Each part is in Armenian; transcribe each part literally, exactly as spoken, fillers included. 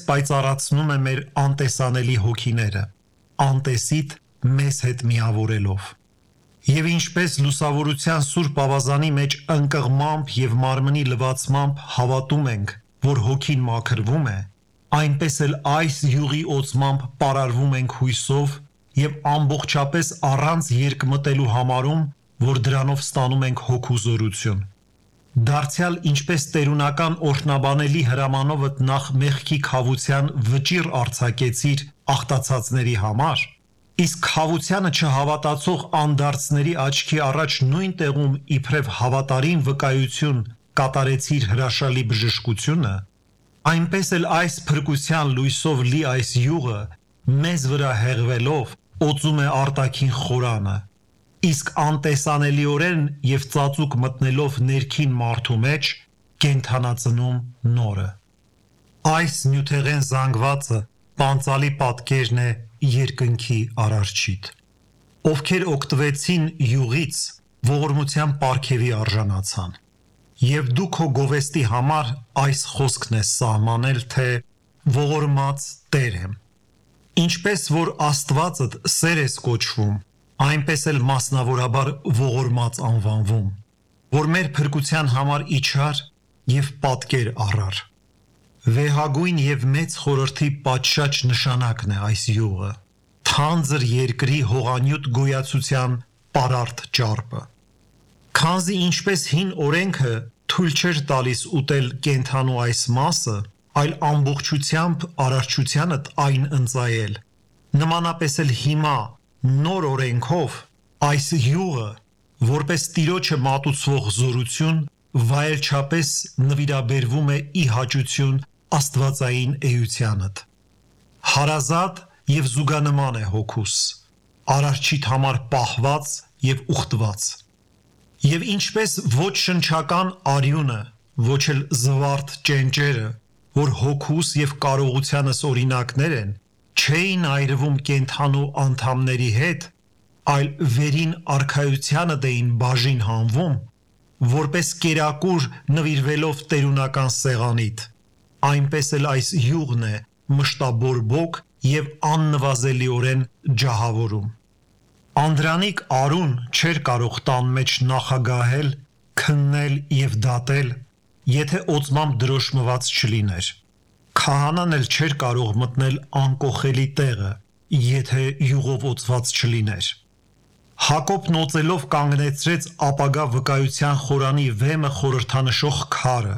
պայծառացնում է մեր անտեսանելի հոգիները, անտեսիտ մեզ հետ միավորելով։ Եվ ինչպես լուսավորության սուրբ ավազանի մեջ ընկղմամբ և մարմնի լվացմամբ հավատում ենք, որ հոգին մաքրվում է, այնպես էլ այս յուղի օծմամբ պարարվում ենք հույսով և ամբողջապես առանց երկմտելու համարում, որ դրանով ստանում ենք հոգու զորություն։ Դարձյալ ինչպես տերունական օրհնաբանելի հրամանովդ նախ մեղքի քավության վճիռ արձակեցիր աղտացածների համար, իսկ քավությանը չհավատացող անդարձների աչքի առաջ նույն տեղում իբրև հավատարիմ վկայություն կատարեցիր հրաշալի բժշկությունը, այնպես էլ այս փրկության լույսով լի այս յուղը մեզ վրա հեղվելով օծում է արտաքին խորանը, իսկ անտեսանելիորեն և ծածուկ մտնելով ներքին մարդու մեջ կենդանացնում նորը։ Այս նյութեղեն զանգվածը պանծալի պատկերն է երկնքի արարչիդ, ովքեր օգտվեցին յուղից ողորմության պարգևի արժանացան։ Եվ դու քո գովեստի համար այս խոսքն ես սահմանել, թե ողորմած Տեր եմ։ Ինչպես որ Աստվածդ սեր ես կոչվում, այնպես էլ մասնավորաբար ողորմած անվանվում, որ մեր փրկության համար իջար և պատկեր առար։ Վեհագույն և մեծ խորհրդի պատշաճ նշանակն է այս յուղը, թանձր երկրի հողանյութ գոյացության պարարտ ճարպը։ Քանզի ինչպես հին օրենքը թույլ չէր տալիս ուտել կենդանու այս մասը, այլ ամբողջությամբ արարչությանդ այն ընծայել, նմանապես էլ հիմա նոր օրենքով այս յուղը, որպես Տիրոջը մատուցվող զորություն, վայելչապես նվիրաբերվում է ի հաճություն աստվածային էությանդ։ Հարազատ և զուգանման է հոգուս, արարչիդ համար պահված և ուխտված։ Եվ ինչպես ոչ շնչական արյունը, ոչ էլ զվարթ ճենճերը, որ հոգուս և կարողությանս օրինակներ են, չէին այրվում կենդանու անդամների հետ, այլ վերին արքայությանդ էին բաժին հանվում, որպես կերակուր նվիրվելով տերունական սեղանիդ, այնպես էլ այս յուղն է մշտաբորբոք և աննվազելիորեն ջահավորում։ Անդրանիկ Արուն չէր կարող տան մեջ նախագահել, քննել և դատել, եթե օծմամբ դրոշմված չլիներ։ Քահանան էլ չէր կարող մտնել անկոխելի տեղը, եթե յուղով օծված չլիներ։ Հակոբն օծելով կանգնեցրեց ապագա վկայության խորանի վեմը խորհրդանշող քարը։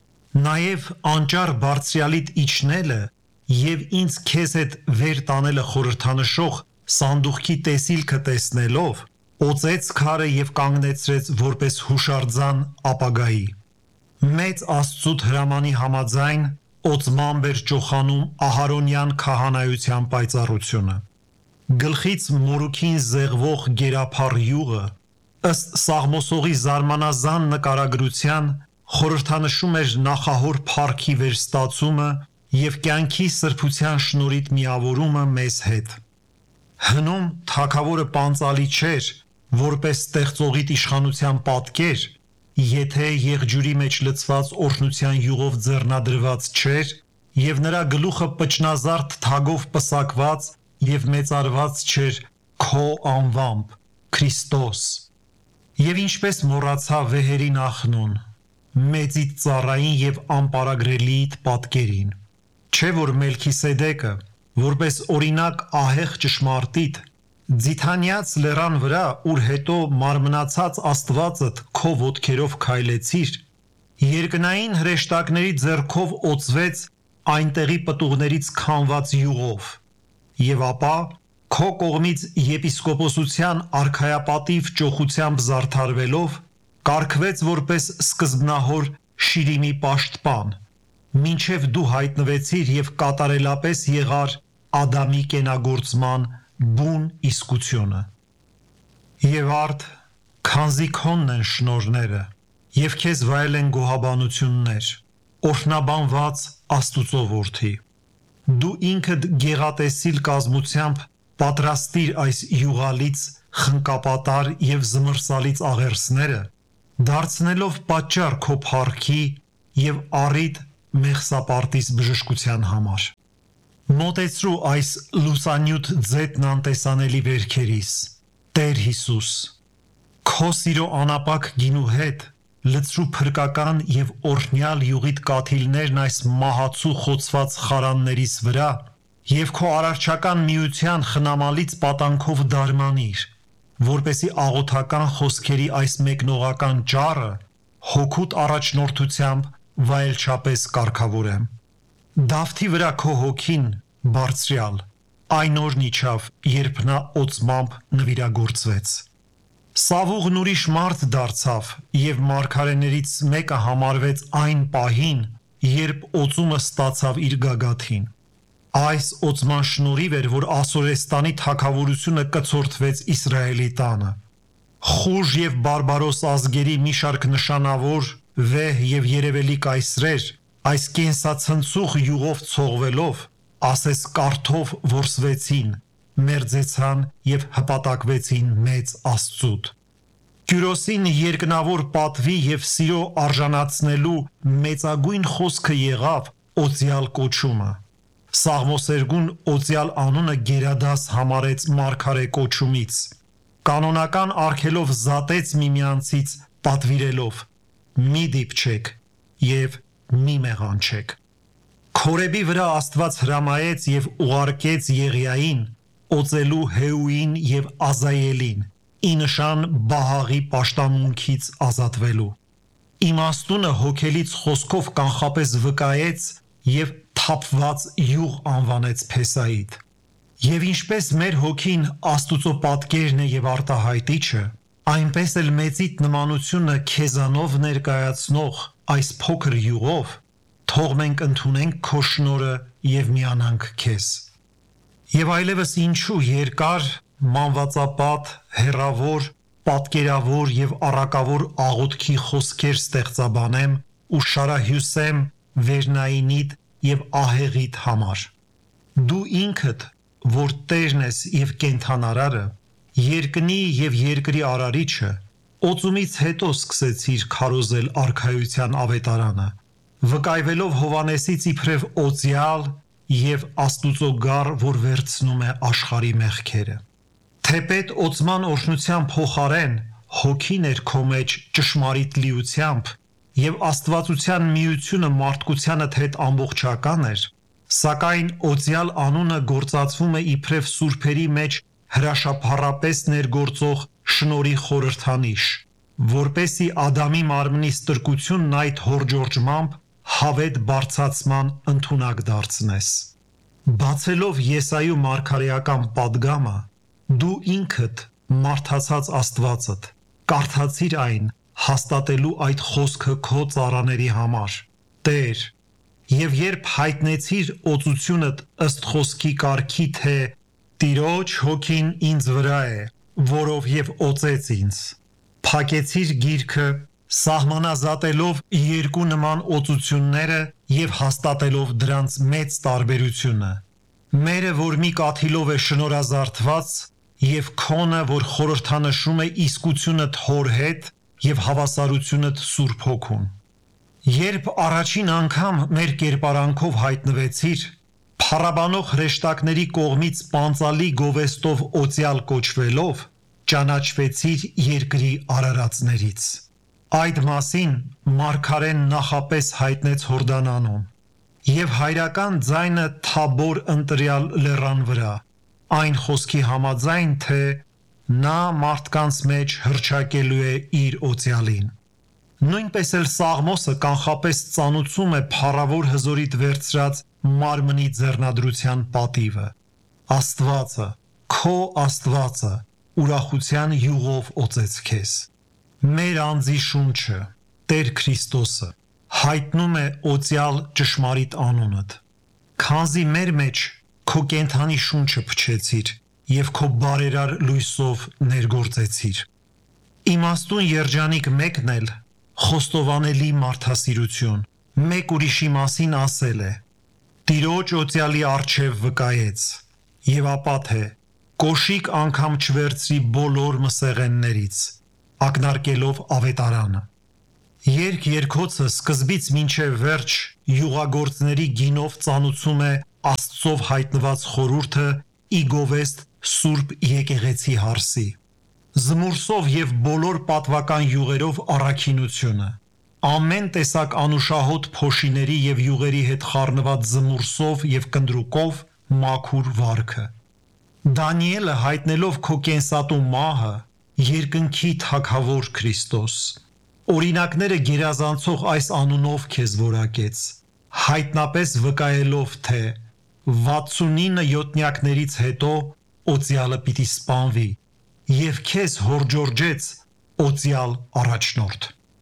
Նաև անճար բարձրյալիդ իջնելը և ինձ քեզ հետ վեր տանելը խորհրդանշող սանդուղքի տեսիլքը տեսնելով, օծեց քարը և կանգնեցրեց որպես հուշարձան ապագայի։ Մեծ Աստծուդ հրամանի համաձայն օծմամբ էր ճոխանում ահարոնյան քահանայության պայծառությունը։ Գլխից մորուքին զեղվող գերափառ յուղը, ըստ Սաղմոսողի զարմանազան նկարագրության, խորհրդանշում էր նախահոր փառքի վերստացումը և կյանքի սրբության շնորհիդ միավորումը մեզ հետ։ Հնում թագավորը պանծալի չէր, որպես ստեղծողիդ իշխանության պատկեր, եթե եղջյուրի մեջ լցված օրհնության յուղով ձեռնադրված չէր և նրա գլուխը պճնազարդ թագով պսակված և մեծարված չէր քո անվամբ, Քրիստոս։ Եվ ինչպես մոռացա վեհերի նախնուն, մեծիդ ծառային և անպարագրելիիդ պատկերին, չէ՞ որ Մելքիսեդեկը, որպես օրինակ ահեղ ճշմարտիտ, ձիթանյաց լեռան վրա, ուր հետո մարմնացած Աստվածդ քո ոտքերով քայլեցիր, երկնային հրեշտակների ձեռքով օծվեց այնտեղի պտուղներից քամված յուղով, և ապա քո կողմից եպիսկոպոսության արքայապատիվ ճոխությամբ զարդարվելով, կարգվեց որպես սկզբնահոր Շիրիմի պաշտպան, մինչև դու հայտնվեցիր և կատարելապես եղար Ադամի կենագործման բուն իսկությունը։ Եվ արդ, քանզի քոնն են շնորհները, և քեզ վայել են գոհաբանություններ, օրհնաբանված Աստուծո որդի, դու ինքդ գեղատեսիլ կազմությամբ պատրաստիր այս յուղալից խնկապատար և զմռսալից աղերսները, դարձնելով պատճառ քո փառքի և առիթ Մեղսապարտիս բժշկության համար։ Մոտեցրու այս լուսանյութ ձետն անտեսանելի վերքերիս, Տեր Հիսուս, քո սիրո անապակ գինու հետ լցրու փրկական եւ օրհնյալ յուղիդ կաթիլներն այս մահացու խոցված խարաններիս վրա եւ քո արարչական միության խնամալից պատանքով դարմանիր, որպեսի աղոթական խոսքերի այս մեկնողական ճառը հոգուտ առաջնորդությամբ վայելչապես կարգավորեմ։ Դավթի վրա քո հոգին, բարձրյալ, այն օրն իջավ, երբ նա օծմամբ նվիրագործվեց։ Սավուղն ուրիշ մարդ դարձավ եւ մարգարեներից մեկը համարվեց այն պահին, երբ օծումը ստացավ իր գագաթին։ Այս օծման շնորհիվ էր, որ Ասորեստանի թագավորությունը կցորդվեց Իսրայելի տանը։ Խուժ եւ բարբարոս ազգերի մի շարք նշանավոր, վեհ եւ երևելի կայսրեր այս կենսացնցուղ յուղով ցողվելով, ասես կարթով որսվեցին, մերձեցան եւ հպատակվեցին մեծ Աստծուտ։ Կյուրոսին երկնավոր պատվի եւ սիրո արժանացնելու մեծագույն խոսքը եղավ օծյալ կոչումը։ Սաղմոսերգուն օծյալ անունը գերադաս համարեց մարգարե կոչումից։ Կանոնական արգելով զատեց միմյանցից պատվիրելով. մի դիպչեք եւ մի մեղանչեք։ Քորեբի վրա Աստված հրամայեց եւ ուղարկեց Եղիային, օծելու Հեուին եւ Ազայելին, ի նշան Բահաղի պաշտամունքից ազատվելու։ Իմաստունը հոգելից խոսքով կանխապես վկայեց եւ թափված յուղ անվանեց Փեսայիդ։ Եվ ինչպես մեր հոգին Աստուծո պատկերն է եւ արտահայտիչը, այնպես էլ մեծիդ նմանությունը քեզանով ներկայացնող այս փոքր յուղով, թող մենք ընդունենք քո շնորհը եւ միանանք քեզ։ Եվ այլևս ինչու երկար, մանվածապատ, հեռավոր, պատկերավոր եւ առակավոր աղոթքի խոսքեր ստեղծաբանեմ ու շարահյուսեմ Վերնայինիդ եւ ահեղիդ համար։ Դու ինքդ, որ Տերն ես եւ կենթանարարը, երկնի եւ երկրի արարիչը, օծումից հետո սկսեցիր քարոզել արքայության ավետարանը, վկայվելով Հովանեսից իբրև օծյալ եւ Աստուծո գառ, որ վերցնում է աշխարհի մեղքերը։ Թեպետ օծման օրհնության փոխարեն հոգին էր քո մեջ ճշմարիտ լիությամբ եւ Աստվածության միությունը մարդկությանդ հետ ամբողջական էր, սակայն օծյալ անունը գործածվում է իբրև սուրբերի մեջ հրաշափառապես ներգործող շնորհի խորհրդանիշ, որպեսի Ադամի մարմնի ստրկությունն այդ հորջորջմամբ հավետ բարձացման ընդունակ դարձնես։ Բացելով Եսայու մարգարեական պատգամը, դու ինքդ մարդացած Աստվածդ կարդացիր այն, հաստատելու այդ խոսքը քո ծառաների համար, Տեր, եւ երբ հայտնեցիր օծությունդ ըստ խոսքի կարգի, թե Տիրոջ հոգին ինձ վրա է, որով եւ օծեց ինձ, փակեցիր գիրքը, սահմանազատելով երկու նման օծությունները եւ հաստատելով դրանց մեծ տարբերությունը։ Մերը, որ մի կաթիլով է շնորհազարդված, եւ քոնը, որ խորհրդանշում է իսկությունդ հոր հետ եւ հավասարությունդ Սուրբ Հոգուն։ Երբ առաջին անգամ մեր կերպարանքով հայտնվեցիր, փառաբանող հրեշտակների կողմից պանծալի գովեստով օծյալ կոչվելով, ճանաչվեցիր երկրի արարածներից։ Այդ մասին մարգարեն նախապես հայտնեց Հորդանանում, եւ հայրական ձայնը Թաբոր ընտրյալ լեռան վրա, այն խոսքի համաձայն, թե նա մարդկանց մեջ հռչակելու է իր օծյալին։ Նույնպես էլ Սաղմոսը կանխապես ծանուցում է փառավոր հզորիդ վերցրած մարմնի ձեռնադրության պատիվը։ Աստվածը, քո Աստվածը, ուրախության յուղով օծեց քեզ։ Մեր անձի շունչը, Տեր Քրիստոսը, հայտնում է օծյալ ճշմարիտ անունդ։ Քանզի մեր մեջ քո կենթանի շունչը փչեցիր եւ քո բարերար լույսով ներգործեցիր։ Իմաստուն երջանիկ մեկն էլ խոստովանելի մարդասիրություն մեկ ուրիշի մասին ասել է. Տիրոջ օծյալի առջև վկայեց, եւ ապա թե կոշիկ անգամ չվերցրի բոլոր մսեղեններից, ակնարկելով ավետարանը։ Երկ երկոցը սկզբից մինչև վերջ յուղագործների գինով ծանուցում է Աստծով հայտնված խորհուրդը ի գովեստ Սուրբ եկեղեցի հարսի։ Զմուրսով եւ բոլոր պատվական յուղերով առաքինությունը։ Ամեն տեսակ անուշահոտ փոշիների եւ յուղերի հետ խառնված զմուրսով եւ կնդրուկով մաքուր վարքը։ Դանիելը հայտնելով քո կենսատու մահը, երկնքի թագավոր Քրիստոս, օրինակները գերազանցող այս անունով քեզ որակեց, հայտնապես վկայելով, թե վաթսունինը յոթնյակներից հետո օծյալը պիտի սպանվի եւ քեզ հորջորջեց օծյալ առաջնորդ։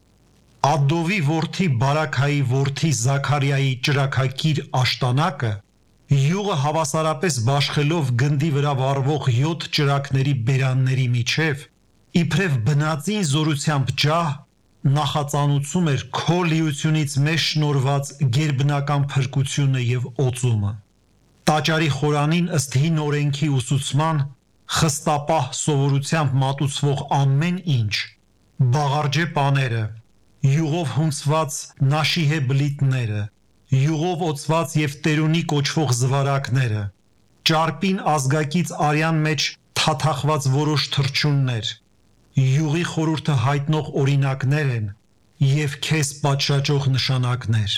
Ադովի որդի Բարաքայի որդի Զաքարիայի ճրագակիր աշտանակը յուղը հավասարապես բաշխելով գնդի վրա վառվող յոթ ճրագների բերանների միջև իբրև բնածին զորությամբ ջահ նախածանուցում էր քո լիությունից մեզ շնորված գերբնական փրկությունը եւ օծումը։ Տաճարի խորանին ըստ հին օրենքի ուսուցման խստապահ սովորությամբ մատուցվող ամեն ինչ, բաղարջե պաները, յուղով հունցված նաշիհե բլիթները, յուղով օծված եւ տերունի կոչվող զվարակները, ճարպին ազգակից արյան մեջ թաթախված որոշ թռչուններ, յուղի խորհուրդը հայտնող օրինակներ են եւ քեզ պատշաճող նշանակներ։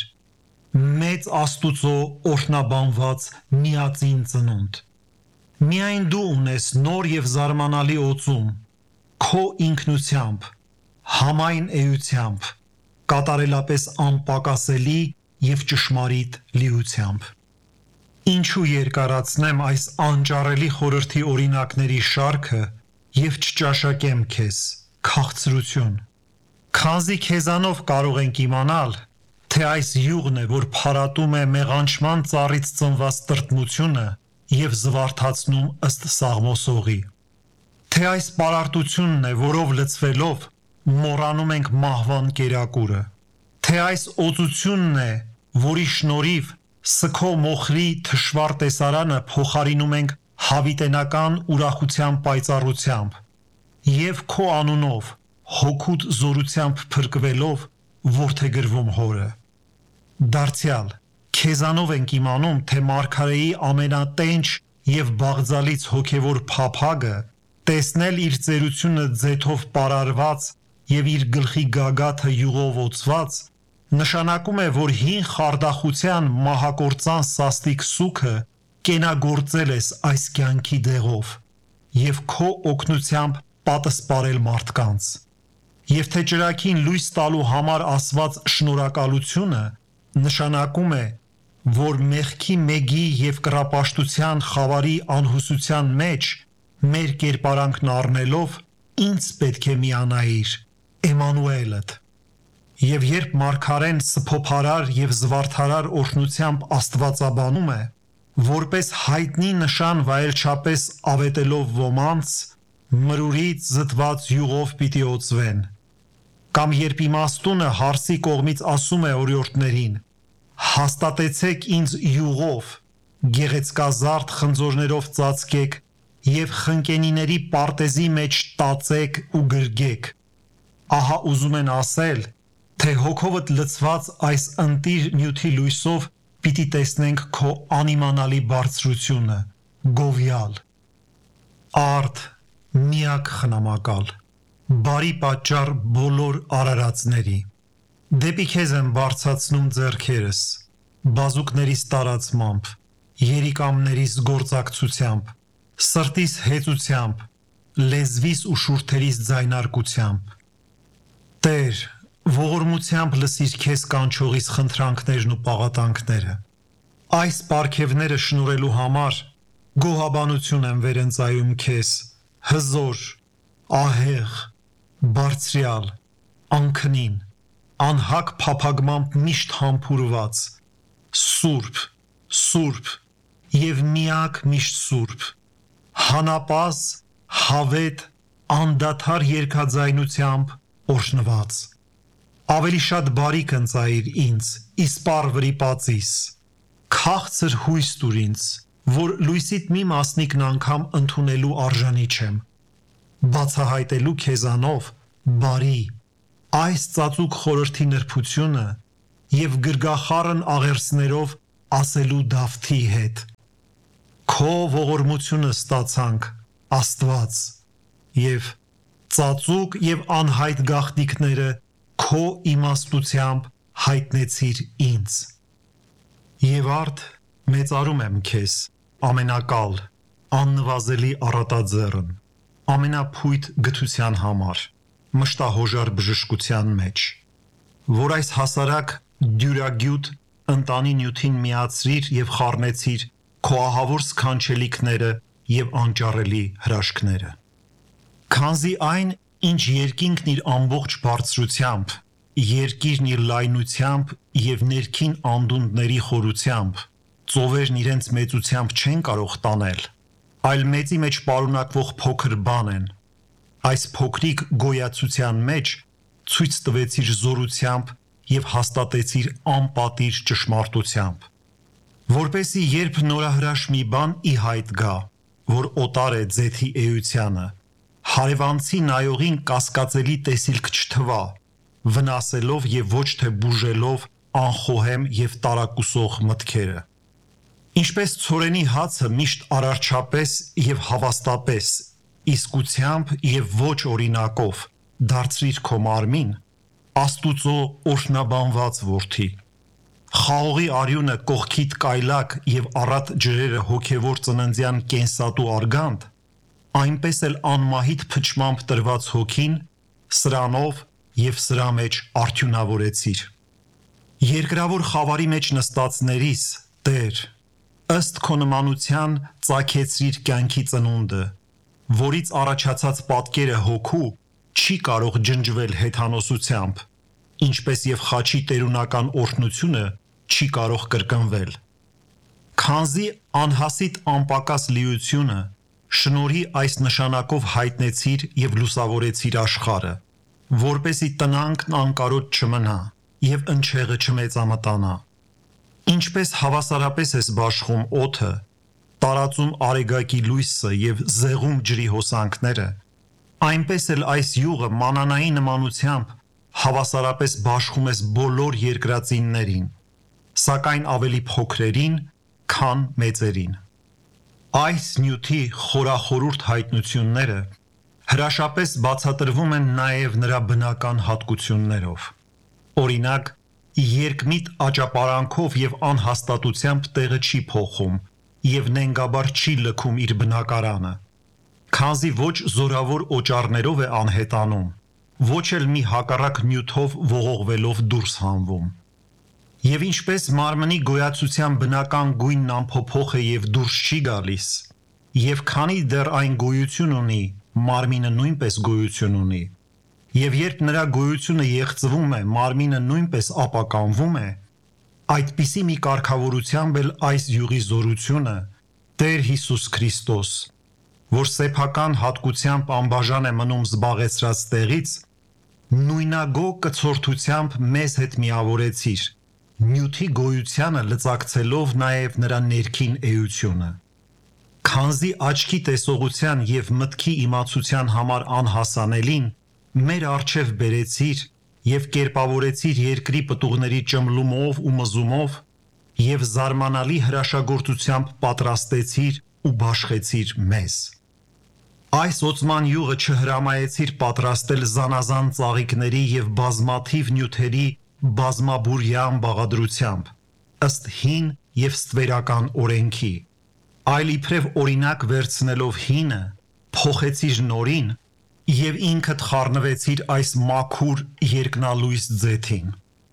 Մեծ Աստուծո օրհնաբանված միածին ծնունդ։ Միայն դու ունես նոր եւ զարմանալի օծում, քո ինքնությամբ, համայն էությամբ, կատարելապես անպակասելի եւ ճշմարիտ լիությամբ։ Ինչու երկարացնեմ այս անճարելի խորհրդի օրինակների շարքը եւ չճաշակեմ քեզ, քաղցրություն։ Քանզի քեզանով կարող ենք իմանալ, թե այս յուղն է, որ փարատում է մեղանչման ծառից ծնված տրտմությունը եւ զվարթացնում ըստ Սաղմոսողի։ Թե այս պարարտությունն է, որով լցվելով մոռանում ենք մահվան կերակուրը։ Թե այս օծությունն է, որի շնորհիվ սքո մոխրի թշվառ տեսարանը փոխարինում ենք հավիտենական ուրախության պայծառությամբ եւ քո անունով հոգուտ զորությամբ փրկվելով որդեգրվում հորը։ Դարձյալ քեզանով ենք իմանում, թե մարգարեի ամենատենչ եւ բաղձալից հոգեվոր փափագը տեսնել իր ծերությունը ձեթով պարարված եւ իր գլխի գագաթը յուղով օծված նշանակում է, որ հին խարդախության մահակործան սաստիկ սուքը կենագործել ես այս կյանքի դեղով եւ քո օգնությամբ պատսպարել մարդկանց։ Եվ թե ճրագին լույս տալու համար ասված շնորհակալությունը նշանակում է, որ մեղքի մեգի եւ կռապաշտության խավարի անհուսության մեջ մեր կերպարանքն առնելով ինձ պետք է միանայիր, Էմանուելդ։ Եվ երբ մարգարեն սփոփարար եւ զվարթարար օրհնությամբ աստվածաբանում է, որպես հայտնի նշան վայելչապես ավետելով ոմանց, մրուրից զտված յուղով պիտի օծվեն։ Կամ երբ իմաստունը հարսի կողմից ասում է օրիորդներին. հաստատեցեք ինձ յուղով, գեղեցկազարդ խնձորներով ծածկեք եւ խնկենիների պարտեզի մեջ տածեք ու գրգեք։ Ահա ուզում են ասել, թե հոգովդ լցված այս ընտիր նյութի լույսով պիտի տեսնենք քո անիմանալի բարձրությունը, գովյալ, արդ, միակ խնամակալ, բարի պատճառ բոլոր արարածների։ Դեպի քեզ եմ բարձացնում ձեռքերս, բազուկներիս տարածմամբ, երիկամներիս գործակցությամբ, սրտիս հեծությամբ, լեզվիս ու շուրթերիս ձայնարկությամբ։ Տեր, ողորմությամբ լսիր քեզ կանչողիս խնդրանքներն ու պաղատանքները։ Այս պարգևները շնորհելու համար գոհաբանություն եմ վերընծայում քեզ, հզոր, ահեղ, բարձրյալ, անքնին, անհակ փափագմամբ միշտ համբուրված, սուրբ, սուրբ եւ միակ միշտ սուրբ, հանապազ, հավետ, անդադար երգաձայնությամբ օրհնված։ Ավելի շատ բարիք ընծայիր ինձ, իսպառ վրիպածիս, քաղցր հույս տուր ինձ, որ լույսիդ մի մասնիկն անգամ ընդունելու արժանի չեմ, բացահայտելու քեզանով բարի, այս ծածուկ խորհրդի նրբությունը եւ գրգախառն աղերսներով ասելու դավթի հետ։ Քո ողորմությունը ստացանք, Աստված, եւ ծածուկ եւ անհայտ գաղտնիքները քո իմաստությամբ հայտնեցիր ինձ։ Եվ արդ մեծարում եմ քեզ, ամենակալ, աննվազելի առատաձեռն, ամենափույթ գթության համար, մշտահոժար բժշկության մեջ, որ այս հասարակ դյուրագյուտ ընտանի նյութին միացրիր եւ խառնեցիր քո ահավոր սքանչելիքները եւ անճարելի հրաշքները։ Քանզի այն, ինչ երկինքն իր ամբողջ բարձրությամբ, երկիրն իր լայնությամբ եւ ներքին անդունդների խորությամբ, ծովերն իրենց մեծությամբ չեն կարող տանել, այլ մեծի մեջ պարունակվող փոքր բան են։ Այս փոքրիկ գոյացության մեջ ցույց տվեցիր զորությամբ եւ հաստատեցիր անպատիժ ճշմարտությամբ, որպեսզի երբ նորահրաշ մի բան ի հայտ գա, որ օտար է ձեթի էությանը, հարևանցի նայողին կասկածելի տեսիլք չթվա, վնասելով եւ ոչ թե բուժելով անխոհեմ եւ տարակուսող մտքերը։ Ինչպես ցորենի հացը միշտ արարչապես եւ հավաստապես, իսկությամբ եւ ոչ օրինակով դարձրիր քո մարմին, Աստուծո օրհնաբանված որդի։ Խաղողի արյունը կողքիդ կայլակ եւ առատ ջրերը հոգեվոր ծննդյան կենսատու արգանդ, այնպես էլ անմահիտ փչմամբ տրված հոգին սրանով եւ սրա մեջ արդյունավորեցիր։ Երկրավոր խավարի մեջ նստածներիս, Տեր, ըստ քո նմանության ծագեցրիր կյանքի ծնունդը, որից առաջացած պատկերը հոգու չի կարող ջնջվել հեթանոսությամբ, ինչպես եւ խաչի տերունական օրհնությունը չի կարող կրկնվել։ Քանզի անհասիտ անպակաս լիությունը շնորհի այս նշանակով հայտնեցիր եւ լուսավորեցիր աշխարհը, որպեսի տնանքն անկարոտ չմնա եւ ընչեղը չմեծամտանա։ Ինչպես հավասարապես ես բաշխում օդը, տարածում արեգակի լույսը եւ զեղում ջրի հոսանքները, այնպես էլ այս յուղը մանանայի նմանությամբ հավասարապես բաշխում ես բոլոր երկրածիններին, սակայն ավելի փոքրերին, քան մեծերին։ Այս նյութի խորախորուրդ հայտնությունները հրաշապես բացատրվում են նաև նրա բնական հատկություններով։ Օրինակ, երկմիտ աճապարանքով եւ անհաստատությամբ տեղը չի փոխում եւ նենգաբար չի լքում իր բնակարանը, քանզի ոչ զորավոր օճառներով է անհետանում, ոչ էլ մի հակառակ նյութով ողողվելով դուրս հանվում։ Եվ ինչպես մարմնի գոյացության բնական գույնն անփոփոխ է եւ դուրս չի գալիս, եւ քանի դեռ այն գոյություն ունի, մարմինը նույնպես գոյություն ունի, եւ երբ նրա գոյությունը եղծվում է, մարմինը նույնպես ապականվում է, այդպիսի մի կարգավորությամբ էլ այս յուղի զորությունը, Տեր Հիսուս Քրիստոս, որ սեփական հատկությամբ անբաժան է մնում զբաղեցրած տեղից, նույնագո կցորդությամբ մեզ հետ միավորեցիր, նյութի գոյությանը լծակցելով նաև նրա ներքին էությունը։ Քանզի աչքի տեսողության եւ մտքի իմացության համար անհասանելին մեր առջև բերեցիր եւ կերպավորեցիր երկրի պտուղների ճմլումով ու մզումով եւ զարմանալի հրաշագործությամբ պատրաստեցիր ու բաշխեցիր մեզ։ Այս օծման յուղը չհրամայեցիր պատրաստել զանազան ծաղիկների եւ բազմաթիվ նյութերի բազմաբուրյան բաղադրությամբ, ըստ հին եւ ստվերական օրենքի, այլ իբրև օրինակ վերցնելով հինը, փոխեցիր նորին եւ ինքդ խառնվեցիր այս մաքուր երկնալույս ձեթին։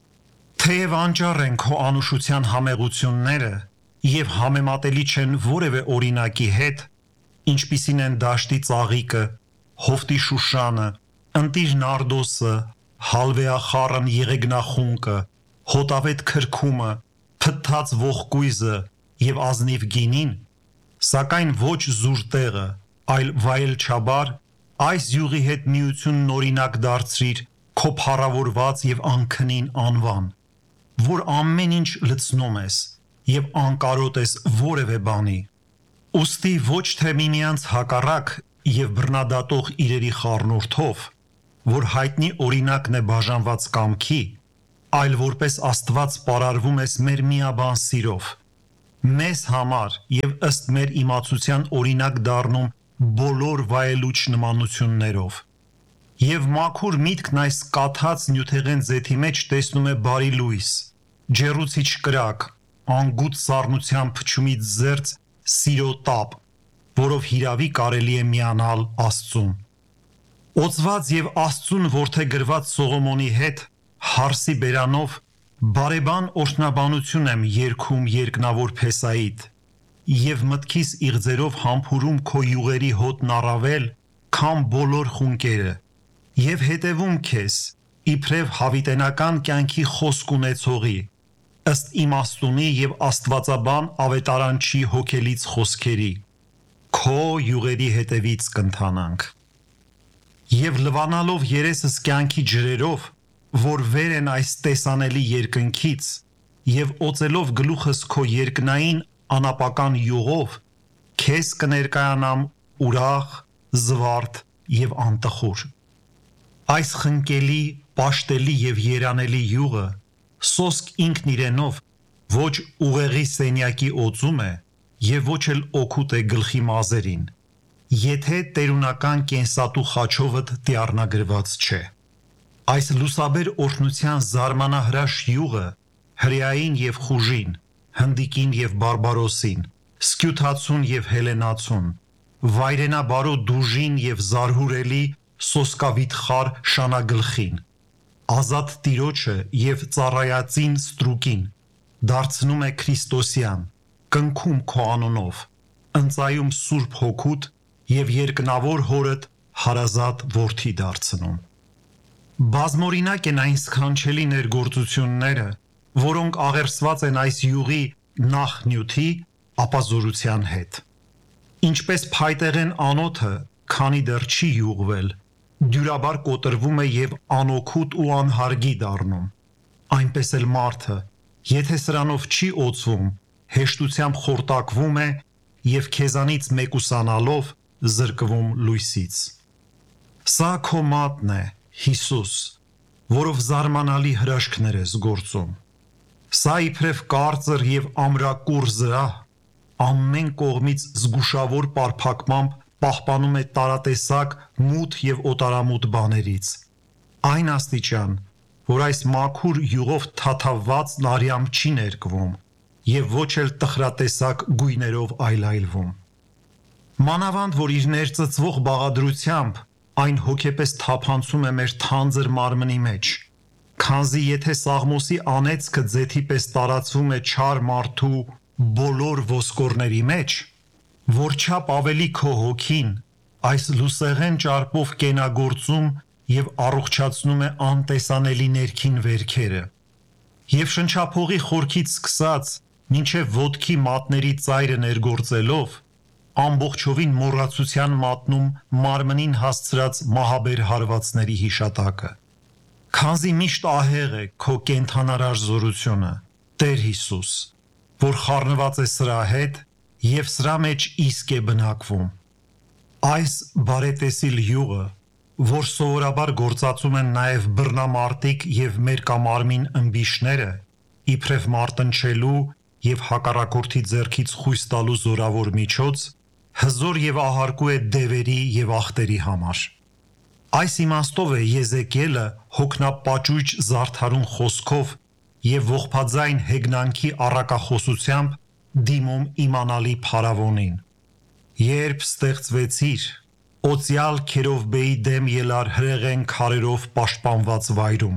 Թեև անճառ են քո անուշության համեղությունները եւ համեմատելի չեն որևէ օրինակի հետ, ինչպիսին են դաշտի ծաղիկը, հովտի շուշանը, ընտիր նարդոսը, հալվեախառն եղեգնախունկը, հոտավետ քրքումը, փթթած ողկույզը եւ ազնիվ գինին, սակայն ոչ զուր տեղը, այլ վայելչաբար այս յուղի հետ միությունն օրինակ դարձրիր քո փառավորված եւ անքնին անվան, որ ամեն ինչ լցնում ես եւ անկարոտ ես որևէ բանի։ Ուստի ոչ թե միմյանց հակառակ եւ բռնադատող իրերի խառնուրդով, որ հայտնի օրինակն է բաժանված կամքի, այլ որպես Աստված պարարվում ես մեր միաբան սիրով մեզ համար եւ ըստ մեր իմացության օրինակ դառնում բոլոր վայելուչ նմանություններով։ Եվ մաքուր միտքն այս կաթած նյութեղեն ձեթի մեջ տեսնում է բարի լույս, ջեռուցիչ կրակ, անգութ սառնության փչումից զերծ սիրո տապ, որով հիրավի կարելի է միանալ Աստծուն։ Օծված եւ Աստծուն որդեգրված Սողոմոնի հետ հարսի բերանով բարեբան օրհնաբանություն եմ երգում երկնավոր Փեսայիդ եւ մտքիս իղձերով համբուրում քո յուղերի հոտն առավել, քան բոլոր խունկերը եւ հետևում քեզ իբրև հավիտենական կյանքի խոսք ունեցողի ըստ իմաստունի եւ աստվածաբան ավետարանչի հոգելից խոսքերի քո յուղերի հետևից կընթանանք եւ լվանալով երեսս կյանքի ջրերով որ վեր են այս տեսանելի երկնքից եւ օծելով գլուխս քո երկնային անապական յուղով քեզ կներկայանամ ուրախ, զվարթ եւ անտխուր։ Այս խնկելի, պաշտելի եւ երանելի յուղը սոսկ ինքն իրենով ոչ ուղեղի սենյակի օծում է եւ ոչ էլ օգուտ է գլխի մազերին, եթե տերունական կենսատու խաչովդ դիառնագրված չէ։ Այս լուսաբեր օրհնության զարմանահրաշ յուղը հրեային եւ խուժին, հնդիկին եւ բարբարոսին, սկյութացուն եւ հելենացուն, վայրենաբարո դուժին եւ զարհուրելի սոսկավիթխար շանագլխին, ազատ տիրոջը եւ ծառայածին ստրուկին դարձնում է Քրիստոսյան, կնքում քո անունով, ընծայում Սուրբ Հոգուտ եւ երկնավոր հորդ հարազատ որդի դարձնում։ Բազմօրինակ են այն սքանչելի ներգործությունները, որոնք աղերսված են այս յուղի նախնյութի ապազորության հետ։ Ինչպես փայտեղեն անոթը, քանի դեռ չի յուղվել, դյուրաբար կոտրվում է եւ անօգուտ ու անհարգի դառնում։ Այնպես էլ մարդը, եթե սրանով չի օծվում, հեշտությամբ խորտակվում է եւ քեզանից մեկուսանալով զրկվում լույսից։ Սա քո մատն է, Հիսուս, որով զարմանալի հրաշքներ ես գործում։ Սա իբրև կարծր եւ ամրակուռ զրահ, ամեն կողմից զգուշավոր պարփակմամբ պահպանում է տարատեսակ մութ եւ օտարամութ բաներից։ Այն աստիճան, որ այս մաքուր յուղով թաթավված նարյամ չի ներկվում եւ ոչ էլ տխրատեսակ գույներով այլայլվում։ Մանավանդ, որ իր ներծծվող բաղադրությամբ այն հոգեպես թափանցում է մեր թանձր մարմնի մեջ, քանզի եթե Սաղմոսի անեծքը ձեթի պես տարածվում է չար մարդու բոլոր ոսկորների մեջ, որչափ ավելի քո հոգին այս լուսեղեն ճարպով կենագործում եւ առողջացնում է անտեսանելի ներքին վերքերը, եւ շնչափողի խորքից սկսած մինչև ոտքի մատների ծայրը ներգործելով ամբողջովին մոռացության մատնում մարմնին հասցրած մահաբեր հարվածների հիշատակը։ Քանզի միշտ ահեղ է քո կենթանարար զորությունը, Տեր Հիսուս, որ խառնված է սրա հետ եւ սրա մեջ իսկ է բնակվում։ Այս բարետեսիլ յուղը, որ սովորաբար գործածում են նաեւ բռնամարտիկ եւ մերկամարմին ըմբիշները, իբրև մարտնչելու եւ հակառակորդի ձեռքից խույս տալու զորավոր միջոց, հզոր եւ ահարկու է դևերի եւ ախտերի համար։ Այս իմաստով է Եզեկիելը հոգնապաճույճ զարդարուն խոսքով եւ ողբաձայն հեգնանքի առակախոսությամբ դիմում իմանալի փարավոնին։ Երբ ստեղծվեցիր, օծյալ Քերովբեի դեմ ելար հրեղեն քարերով պաշտպանված վայրում։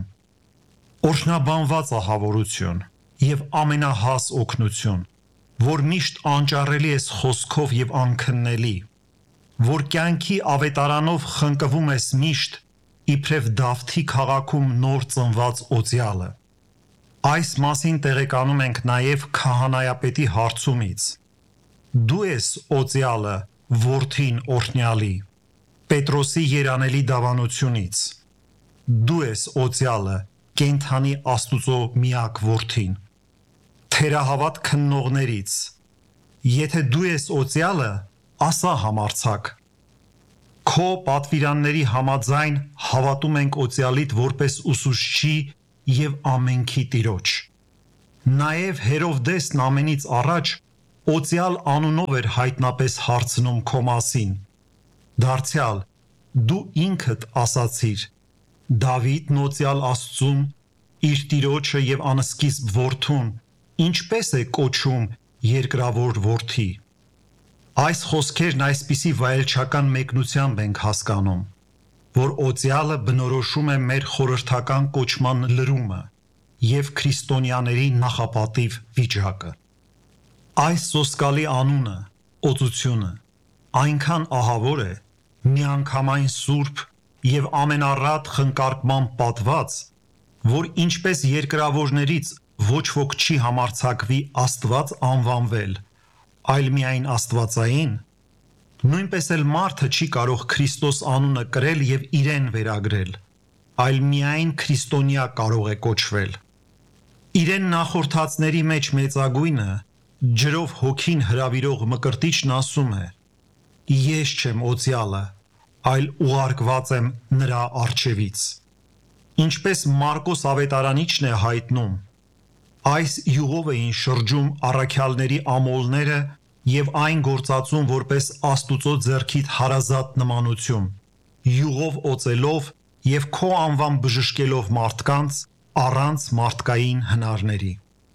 Օրհնաբանված ահավորություն եւ ամենահաս օգնություն, որ միշտ անճարելի ես խոսքով եւ անքննելի, որ կյանքի ավետարանով խնկվում ես միշտ, իբրև Դավթի քաղաքում նոր ծնված օծյալը։ Այս մասին տեղեկանում ենք նաեւ քահանայապետի հարցումից։ Դու ես օծյալը, որդին օրհնյալի, Պետրոսի երանելի դավանությունից։ Դու ես օծյալը, կենթանի Աստուծո միակ որդին, թերահավատ քննողներից։ Եթե դու ես օծյալը, ասա համարձակ։ Քո պատվիրանների համաձայն հավատում ենք օծյալիդ որպես ուսուցչի եւ ամենքի Տիրոջ։ Նաեւ Հերովդեսն ամենից առաջ օծյալ անունով էր հայտնապես հարցնում քո մասին։ Դարձյալ, դու ինքդ ասացիր. Դավիթն օծյալ Աստծուն, իր տիրոջը եւ անսկիզբ որդուն, ինչպես է կոչում երկրավոր որդի։ Այս խոսքերն այսպիսի վայելչական մեկնությամբ ենք հասկանում, որ օծյալը բնորոշում է մեր խորհրդական կոչման լրումը եւ քրիստոնյաների նախապատիվ վիճակը։ Այս սոսկալի անունը, օծությունը, այնքան ահավոր է, միանգամայն սուրբ եւ ամենառատ խնկարկման պատված, որ ինչպես երկրավորներից ոչ ոք չի համարձակվի Աստված անվանվել, այլ միայն Աստվածային, նույնպես էլ մարդը չի կարող Քրիստոս անունը կրել եւ իրեն վերագրել, այլ միայն քրիստոնյա կարող է կոչվել։ Իրեն նախորդածների մեջ մեծագույնը, ջրով հոգին հրավիրող Մկրտիչն ասում է. Ես չեմ օծյալը, այլ ուղարկված եմ նրա առջևից։ Ինչպես Մարկոս ավետարանիչն է հայտնում, այս յուղով էին շրջում առաքյալների ամոլները եւ այն գործածում որպես Աստուծո ձեռքիդ հարազատ նմանություն, յուղով օծելով եւ քո անվան բժշկելով մարդկանց առանց մարդկային հնարների։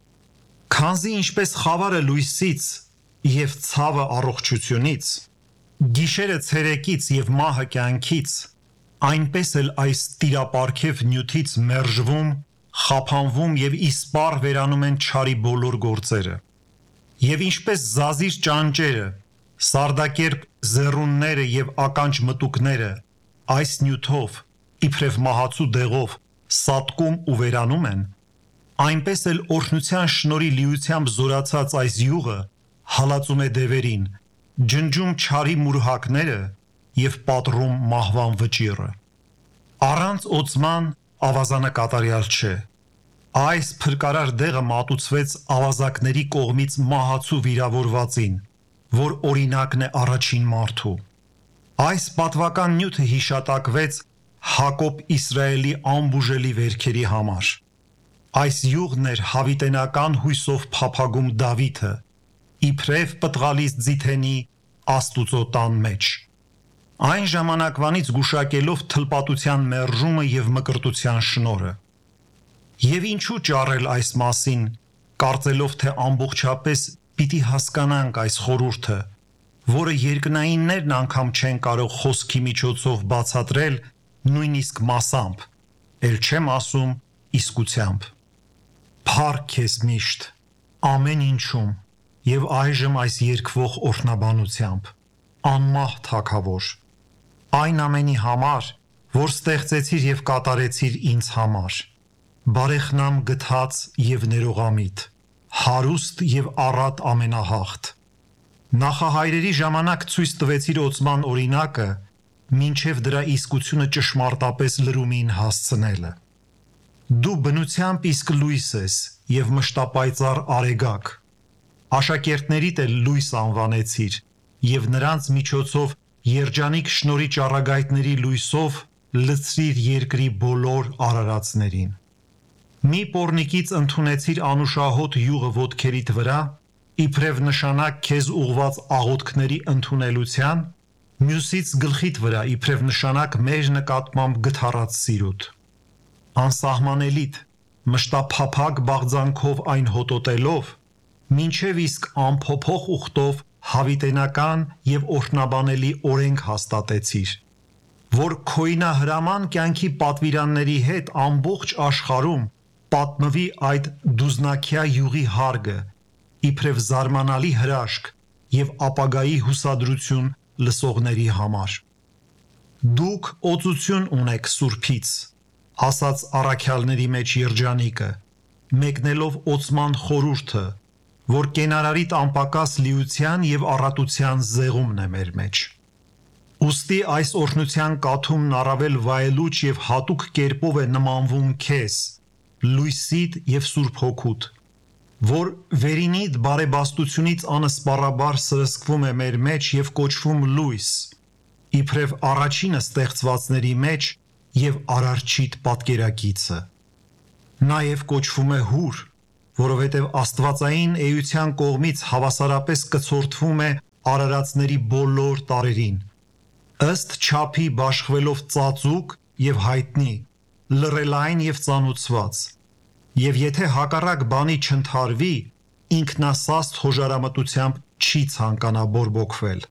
Քանզի ինչպես խավարը լույսից եւ ցավը առողջությունից, գիշերը ցերեկից եւ մահը կյանքից, այնպես էլ այս տիրապարքև նյութից մերժվում, խափանվում եւ իսպառ վերանում են չարի բոլոր գործերը։ Եվ ինչպես զազիր ճանճերը, սարդակերպ զեռունները եւ ականջ մտուկները այս նյութով, իբրև մահացու դեղով, սատկում ու վերանում են, այնպես էլ օրհնության շնորհի լիությամբ զորացած այս յուղը հալածում է դևերին, ջնջում չարի մուրհակները եւ պատռում մահվան վճիռը։ Առանց օծման ավազանը կատարյալ չէ։ Այս փրկարար դեղը մատուցվեց ավազակների կողմից մահացու վիրավորվածին, որ օրինակն է առաջին մարդու։ Այս պատվական նյութը հիշատակվեց Հակոբ Իսրայելի անբուժելի վերքերի համար։ Այս յուղն էր հավիտենական հույսով փափագում Դավիթը, իբրև պտղալից ձիթենի Աստուծո տան մեջ։ Այն ժամանակվանից գուշակելով թլպատության մերժումը եւ մկրտության շնորհը։ Եվ ինչու ճառել այս մասին, կարծելով թե ամբողջապես պիտի հասկանանք այս խորհուրդը, որը երկնայիններն անգամ չեն կարող խոսքի միջոցով բացատրել նույնիսկ մասամբ, ել չեմ ասում իսկությամբ։ Փառք քեզ միշտ, ամեն ինչում եւ այժմ այս երկվող օրհնաբանությամբ, անմահ Թագավոր, այն ամենի համար, որ ստեղծեցիր եւ կատարեցիր ինձ համար, բարեխնամ գթած եւ ներողամիտ, հարուստ եւ առատ ամենահաղթ։ Նախահայրերի ժամանակ ցույց տվեցիր օծման օրինակը, մինչև դրա իսկությունը ճշմարտապես լրումին հասցնելը։ Դու բնությամբ իսկ լույս ես եւ մշտապայծառ արեգակ։ Աշակերտներիդ էլ լույս անվանեցիր եւ նրանց միջոցով երջանիկ շնորհի ճառագայթների լույսով լցրիր երկրի բոլոր արարածներին։ Մի պոռնիկից ընդունեցիր անուշահոտ յուղը ոտքերիդ վրա, իբրև նշանակ քեզ ուղված աղոթքների ընդունելության, մյուսից գլխիդ վրա իբրև նշանակ մեր նկատմամբ գթառած սիրուտ։ Անսահմանելիդ, մշտափափակ բաղձանքով այն հոտոտելով, մինչև իսկ անփոփոխ ուխտով հավիտենական եւ օրհնաբանելի օրենք հաստատեցիր, որ քոյնահրաման կյանքի պատվիրանների հետ ամբողջ աշխարհում պատմվի այդ դուզնակյա յուղի հարգը, իբրև զարմանալի հրաշք եւ ապագայի հուսադրություն լսողների համար։ Դուք օծություն ունեք Սուրբից, ասաց առաքյալների մեջ երջանիկը, մեկնելով օծման խորհուրդը, որ կենարարիտ անպակաս լիության եւ առատության զեղումն է մեր մեջ։ Ուստի այս օրհնության կաթումն առավել վայելուչ եւ հատուկ կերպով է նմանվում քեզ, լույսիդ եւ Սուրբ Հոգուդ, որ վերինիդ բարեբաստությունից անսպառաբար սրսկվում է մեր մեջ եւ կոչվում լույս, իբրև առաջինը ստեղծվածների մեջ եւ արարչիտ պատկերակիցը։ Նաեւ կոչվում է հուր, որովհետև աստվածային էության կողմից հավասարապես կցորդվում է արարածների բոլոր տարերին, ըստ չափի բաշխվելով ծածուկ եւ հայտնի, լռելային եւ ծանուցված, եւ եթե հակառակ բանի չընթարվի, ինքնասաստ հոժարամտությամբ չի ցանկանա բորբոքվել։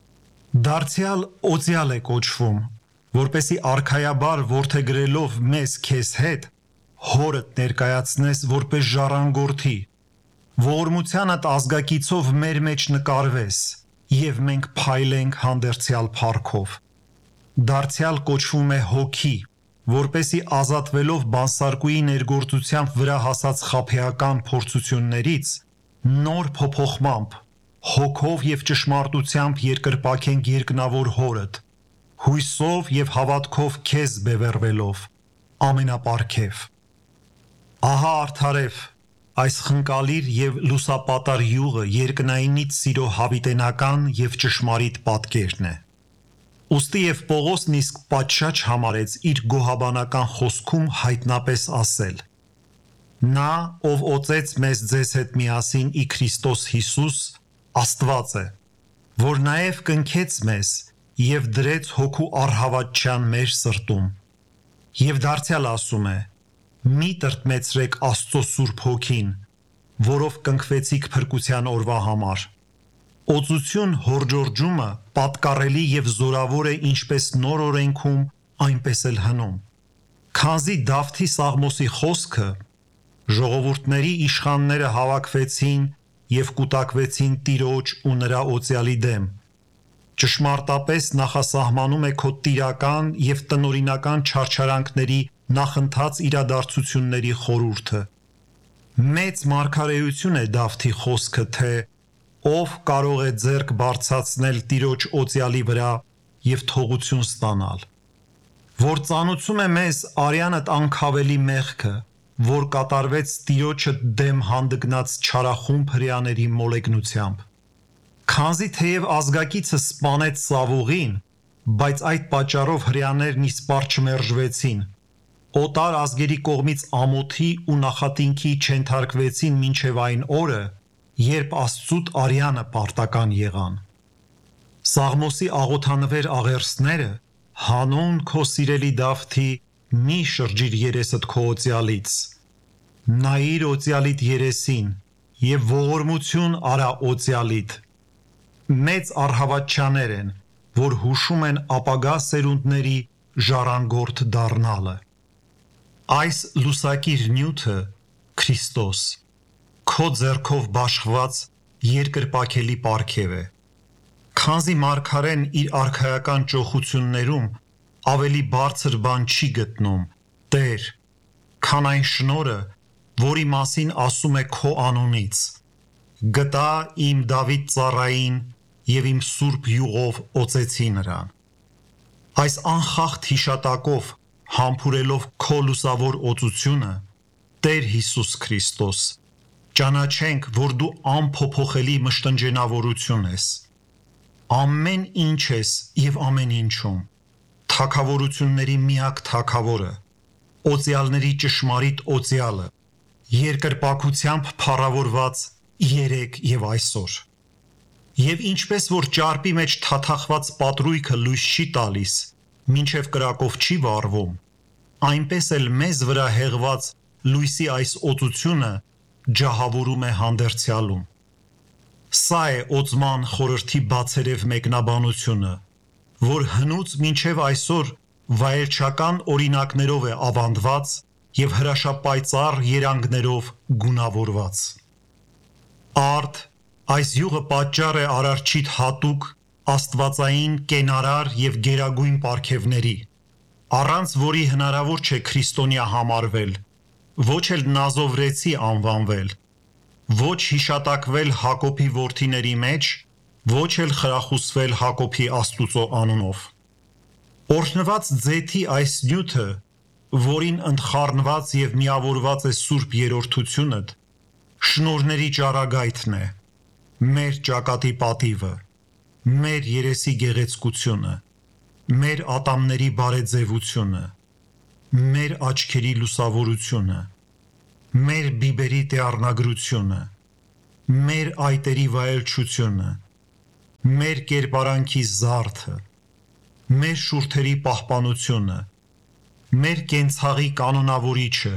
Դարձյալ օծյալ է կոչվում, որպեսի արքայաբար որդեգրելով մեզ քեզ հետ, հորդ ներկայացնես որպես ժառանգորդի, ողորմությանդ ազգակիցով մեր մեջ նկարվես, եւ մենք փայլենք հանդերձյալ փառքով։ Դարձյալ կոչվում է հոգի, որպեսի ազատվելով բանսարկուի ներգործությամբ վրա հասած խաբեական փորձություններից, նոր փոփոխմամբ, հոգով եւ ճշմարտությամբ երկրպագենք երկնավոր հորդ, հույսով եւ հավատքով քեզ բևեռվելով, ամենապարքև։ Ահա արդարև, այս խնկալիր եւ լուսապատար յուղը երկնայինից սիրո հավիտենական եւ ճշմարիտ պատկերն է։ Ուստի եւ Պողոսն իսկ պատշաճ համարեց իր գոհաբանական խոսքում հայտնապես ասել. Նա, ով օծեց մեզ ձեզ հետ միասին ի Քրիստոս Հիսուս, Աստված է, որ նաեւ կնքեց մեզ եւ դրեց հոգու առհավատչյան մեր սրտում։ Եվ դարձյալ ասում է. մի տրտմեցրեք Աստծո Սուրբ Հոգին, որով կնքվեցիք փրկության օրվա համար։ Օծություն հորջորջումը պատկառելի եւ զորավոր է ինչպես նոր օրենքում, այնպես էլ հնում։ Քանզի Դավթի Սաղմոսի խոսքը ժողովուրդների իշխանները հավաքվեցին եւ կուտակվեցին Տիրոջ ու նրա օծյալի դեմ, ճշմարտապես նախասահմանում է քո տիրական եւ տնօրինական չարչարանքների նախընթաց իրադարձությունների խորհուրդը։ Մեծ մարգարեություն է Դավթի խոսքը, թե ով կարող է ձեռք բարձրացնել Տիրոջ օծյալի վրա եւ թողություն ստանալ, որ ծանուցում է մեզ արյանդ անկավելի մեղքը, որ կատարվեց Տիրոջը դեմ հանդգնած չարախումբ հրեաների մոլեգնությամբ։ Քանզի թեև ազգակիցը սպանեց Սավուղին, բայց այդ պատճառով հրեաներն իսպառ չմերժվեցին, օտար ազգերի կողմից ամոթի ու նախատինքի չենթարկվեցին մինչև այն օրը, երբ Աստծուտ արյանը պարտական եղան։ Սաղմոսի աղոթանվեր աղերսները հանուն քո սիրելի Դավթի մի շրջիր երեսդ քո օծյալից, նայիր օծյալիդ երեսին եւ ողորմություն արա օծյալիդ։ Մեծ առհավատչաներ են, որ հուշում են ապագա սերունդների ժառանգորդ դառնալը։ Այս լուսակիր նյութը Քրիստոս, քո ձեռքով բաշխված երկրպագելի պարգև է։ Քանզի մարգարեն իր արքայական ճոխություններում ավելի բարձր բան չի գտնում, Տեր, քան այն շնորը, որի մասին ասում է քո անունից. գտա իմ Դավիթ ծառային եւ իմ սուրբ յուղով օծեցի նրան։ Այս անխախտ հիշատակով համբուրելով քո լուսավոր օծությունը, Տեր Հիսուս Քրիստոս, ճանաչենք, որ դու անփոփոխելի մշտնջենավորություն ես։ Ամեն ինչ ես եւ ամեն ինչում, թագավորությունների միակ թագավորը, օծյալների ճշմարիտ օծյալը, երկրպագությամբ փառավորված երեք եւ այսօր։ Եվ ինչպես որ ճարպի մեջ թաթախված պատրույգը լույս չի տալիս, մինչև կրակով չի վառվում, այնպես էլ մեզ վրա հեղված լույսի այս օծությունը ջահավորում է հանդերձյալում։ Սա է օծման խորհրդի բացերև մեկնաբանությունը, որ հնուց մինչև այսօր վայելչական օրինակներով է ավանդված եւ հրաշապայծառ երանգներով գունավորված։ Արդ այս յուղը պատճառ է արարչիդ հատուկ աստվածային կենարար եւ գերագույն պարգևների, առանց որի հնարավոր չէ քրիստոնյա համարվել, ոչ էլ նազովրեցի անվանվել, ոչ հիշատակվել Հակոբի որդիների մեջ, ոչ էլ խրախուսվել Հակոբի Աստուծո անունով։ Օրհնված ձեթի այս նյութը, որին ընդխառնված եւ միավորված է Սուրբ Երրորդությունդ, շնորհների ճառագայթն է, մեր ճակատի պատիվը, մեր երեսի գեղեցկությունը, մեր ատամների բարեձևությունը, մեր աչքերի լուսավորությունը, մեր բիբերի տեառնագրությունը, մեր այտերի վայելչությունը, մեր կերպարանքի զարդը, մեր շուրթերի պահպանությունը, մեր կենցաղի կանոնավորիչը,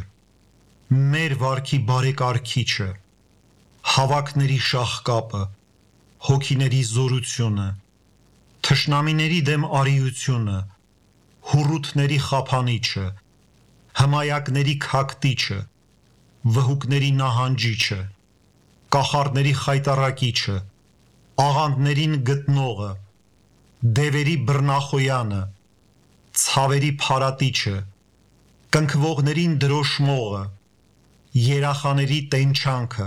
մեր վարքի բարեկարգիչը, հավաքների շաղկապը, հոգիների զորությունը, թշնամիների դեմ արիությունը, հուռութների խափանիչը, հմայակների քակտիչը, վհուկների նահանջիչը, կախարդների խայտառակիչը, աղանդներին գտնողը, դևերի բռնախոյանը, ցավերի փարատիչը, կնքվողներին դրոշմողը, երախաների տենչանքը,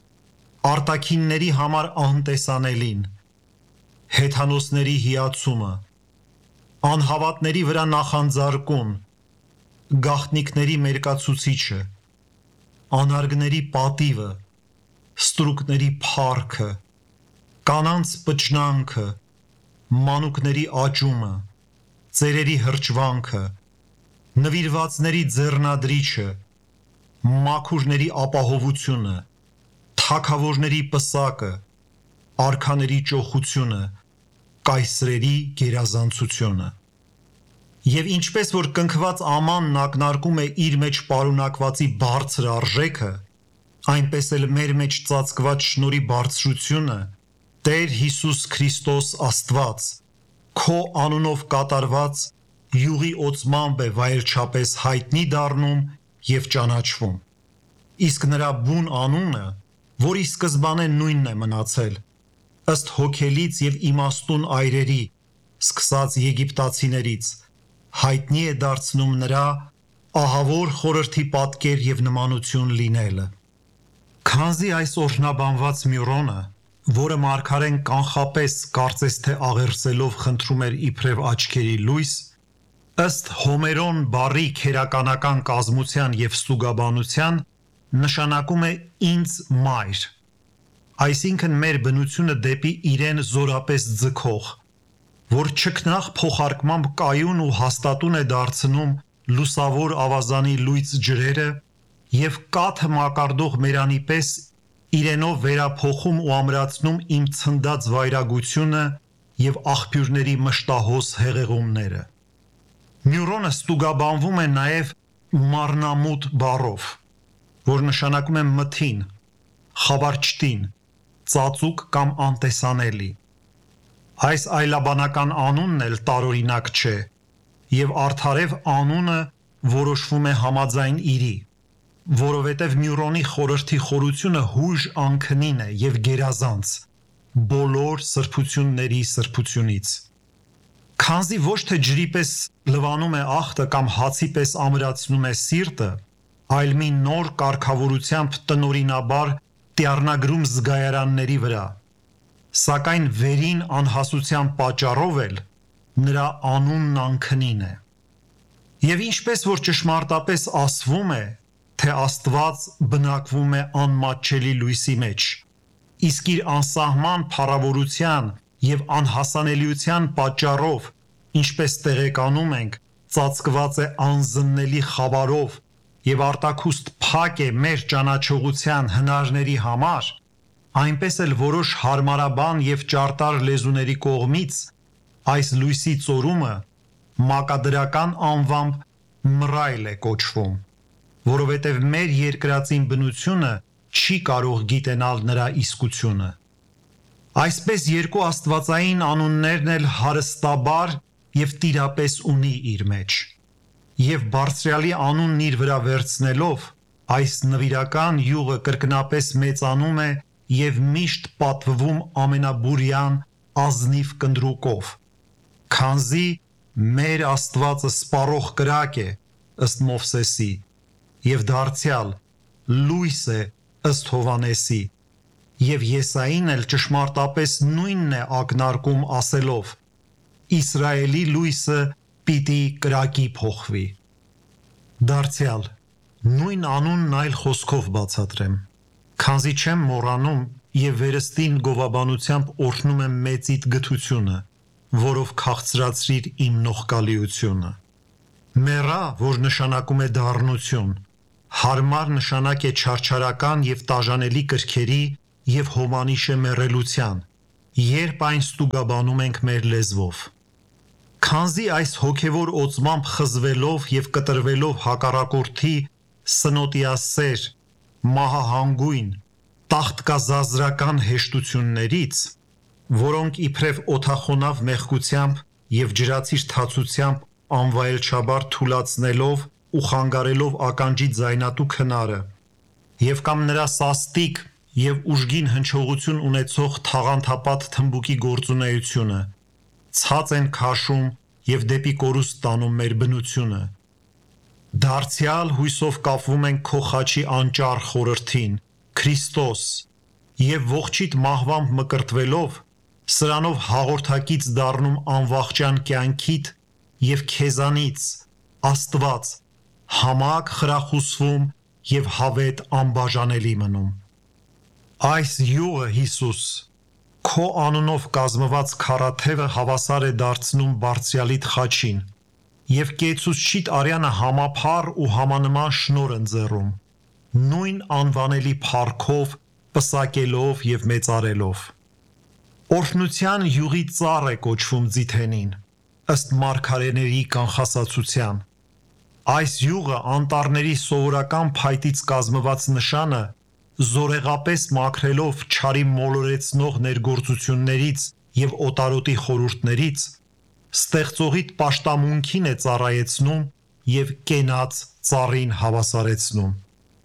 արտաքինների համար անտեսանելին, հեթանոսների հիացումը, անհավատների վրա նախանձարկուն, գաղտնիքների մերկացուցիչը, անարգների պատիվը, ստրուկների փառքը, կանանց պճնանքը, մանուկների աճումը, ծերերի հրճվանքը, նվիրվածների ձեռնադրիչը, մաքուրների ապահովությունը, թագավորների պսակը, արքաների ճոխությունը, կայսրերի գերազանցությունը։ Եվ ինչպես որ կնքված ամանն ակնարկում է իր մեջ պարունակվածի բարձր արժեքը, այնպես էլ մեր մեջ ծածկված շնորհի բարձրությունը Տեր Հիսուս Քրիստոս Աստված քո անունով կատարված յուղի օծմամբ է վայելչապես հայտնի դառնում և ճանաչվում։ Իսկ նրա բուն անունը, որի սկզբանե նույնն է մնացել, ըստ հոգելից և իմաստուն այրերի, սկսած եգիպտացիներից, հայտնի է դարձնում նրա ահավոր խորհրդի պատկեր և նմանություն լինելը։ Քանզի այս օրհնաբանված Մյուրոնը, որը մարգարեն կանխապես կարծես թե աղերսելով խնդրում էր իբրև աչքերի լույս, ըստ Հոմերոն բառի քերականական կազմության և ստուգաբանության նշանակում է ինձ մայր, այսինքն մեր բնությունը դեպի իրեն զորապես ձգող, որ չքնաղ փոխարկմամբ կայուն ու հաստատուն է դարձնում լուսավոր ավազանի լույծ ջրերը և կաթը մակարդող մերանի պես իրենով վերափոխում ու ամրացնում իմ ցնդած վայրագությունը և աղբյուրների մշտահոս հեղեղումները։ Մյուրոնը ստուգաբանվում է նաև մարնամուտ բառով, որ նշանակում է մթին, խաբարչտին, ծածուկ կամ անտեսանելի։ Այս այլաբանական անունն էլ տարօրինակ չէ, և արդարև անունը որոշվում է համաձայն իրի, որովհետև Մյուրոնի խորհրդի խորությունը հույժ անքնին է և գերազանց, բոլոր սրբությունների սրբությունից։ Քանզի ոչ թե ջրի պես լվանում է ախտը կամ հացի պես ամրացնում է սիրտը, այլ մի նոր կարգավորությամբ տնօրինաբար տյառնագրում զգայարանների վրա, սակայն վերին անհասության պատճառով էլ նրա անունն անքնին է։ Եվ ինչպես որ ճշմարտապես ասվում է, թե Աստված բնակվում է անմատչելի լույսի մեջ, իսկ իր անսահման փառավորության և անհասանելիության պատճառով, ինչպես տեղեկանում ենք, ծածկված է անզննելի խավարով և արտաքուստ փակ է մեր ճանաչողության հնարների համար, այնպես էլ որոշ հարմարաբան և ճարտար լեզուների կողմից այս լույսի ծորումը մակադրական անվամբ մռայլ է կոչվում, որովհետև մեր երկրածին բնությունը չի կարող գիտենալ նրա իսկությունը։ Այսպես երկու աստվածային անուններն էլ հարստաբար և տիրապես ունի իր մեջ, և բարձրյալի անունն իր վրա վերցնելով, այս նվիրական յուղը կրկնապես մեծանում է և միշտ պատվվում ամենաբուրյան ազնիվ կնդրուկով, քանզի մեր Աստվածը սպառող կրակ է, ըստ Մովսեսի, և դարձյալ լույս է, ըստ Հովհաննեսի, և Եսային էլ ճշմարտապես նույնն է ակնարկում ասելով. Իսրայելի լույսը պիտի կրակի փոխվի։ Դարձյալ նույն անունն այլ խոսքով բացատրեմ, քանզի չեմ մոռանում և վերստին գովաբանությամբ օրհնում եմ մեծիդ գթությունը, որով քաղցրացրիր իմ նողկալիությունը։ Մեռա, որ նշանակում է դառնություն, հարմար նշանակ է չարչարական և տաժանելի կրքերի և հոմանիշ է մեռելության, երբ այն ստուգաբանում ենք մեր լեզվով։ Քանզի այս հոգևոր օծմամբ խզվելով և կտրվելով հակառակորդի սնոտիասեր, մահահանգույն, տաղտկազազրական հեշտություններից, որոնք իբրև օդախոնավ մեղքությամբ և ջրածիր թացությամբ անվայելչաբար թուլացնելով ու խանգարելով ականջի ձայնատու քնարը, և կամ նրա սաստիկ և ուժգին հնչողություն ունեցող թաղանթապատ թմբուկի գործունեությունը, ցած են քաշում և դեպի կորուստ տանում մեր բնությունը։ Դարձյալ հույսով կապվում ենք քո խաչի անճառ խորհրդին, Քրիստոս, և ողջիդ մահվամբ մկրտվելով, սրանով հաղորդակից դառնում անվախճան կյանքիդ և քեզանից, Աստված, համակ խրախուսվում և հավետ անբաժանելի մնում։ Այս յուղը, Հիսուս, քո անունով կազմված քառաթևը հավասար է դարձնում Բարձրյալիդ խաչին, և կեցուցչիդ արյանը համափառ ու համանման շնորհ ընձեռում, նույն անվանելի փառքով, պսակելով և մեծարելով։ Օրհնության յուղի ծառ է կոչվում Ձիթենին, ըստ մարգարեների կանխասացության։ Այս յուղը անտառների սովորական փայտից կազմված նշանը զորեղապես մաքրելով չարի մոլորեցնող ներգործություններից և օտարոտի խորհուրդներից, ստեղծողիդ պաշտամունքին է ծառայեցնում և կենաց ծառին հավասարեցնում։